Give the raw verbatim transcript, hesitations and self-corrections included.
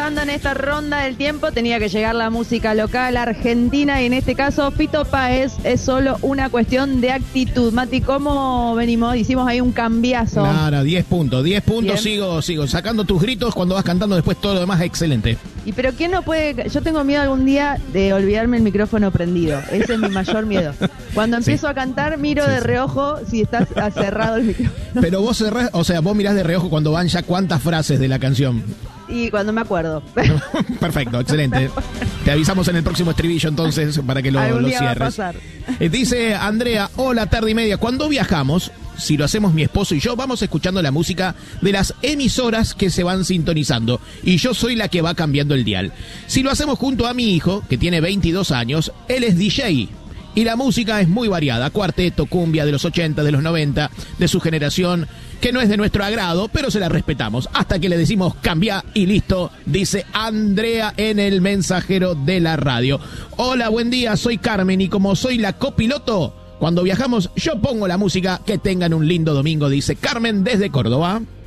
viajando en esta ronda del tiempo, tenía que llegar la música local argentina y en este caso Fito Páez. Es solo una cuestión de actitud. Mati, ¿cómo venimos? Hicimos ahí un cambiazo. Claro, diez puntos, diez puntos. Bien. Sigo, sigo sacando tus gritos cuando vas cantando, después todo lo demás excelente. Y pero ¿quién no puede? Yo tengo miedo algún día de olvidarme el micrófono prendido. Ese es mi mayor miedo. Cuando empiezo Sí. a cantar, miro Sí, de sí. reojo si está cerrado el micrófono. Pero vos cerrás, o sea, vos mirás de reojo cuando van ya cuántas frases de la canción. Y cuando me acuerdo. Perfecto, excelente. Te avisamos en el próximo estribillo entonces para que lo, Algún lo día va a cierres. pasar. Eh, Dice Andrea, hola, tarde y media. Cuando viajamos, si lo hacemos mi esposo y yo, vamos escuchando la música de las emisoras que se van sintonizando. Y yo soy la que va cambiando el dial. Si lo hacemos junto a mi hijo, que tiene veintidós años, él es D J. Y la música es muy variada, cuarteto, cumbia de los ochenta, de los noventa, de su generación, que no es de nuestro agrado, pero se la respetamos. Hasta que le decimos cambia y listo, dice Andrea en el mensajero de la radio. Hola, buen día, soy Carmen y como soy la copiloto, cuando viajamos yo pongo la música. Que tengan un lindo domingo, dice Carmen desde Córdoba.